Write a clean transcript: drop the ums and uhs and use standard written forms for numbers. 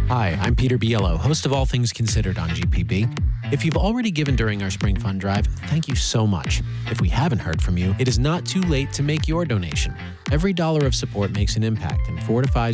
Hi, I'm Peter Biello, host of All Things Considered on GPB. If you've already given during our Spring Fund Drive, thank you so much. If we haven't heard from you, it is not too late to make your donation. Every dollar of support makes an impact and fortifies